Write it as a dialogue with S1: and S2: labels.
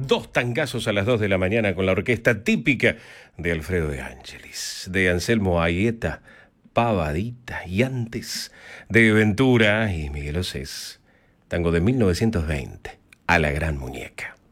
S1: Dos tangazos a las 2 de la mañana con la orquesta típica de Alfredo de Ángelis, de Anselmo Aieta, Pavadita y antes de Ventura y Miguel Osés. Tango de 1920, A la Gran Muñeca.